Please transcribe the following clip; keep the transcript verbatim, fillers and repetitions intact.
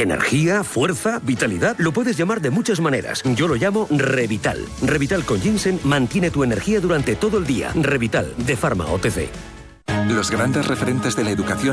¿Energía? ¿Fuerza? ¿Vitalidad? Lo puedes llamar de muchas maneras. Yo lo llamo Revital. Revital con ginseng mantiene tu energía durante todo el día. Revital, de Pharma O T C. Los grandes referentes de la educación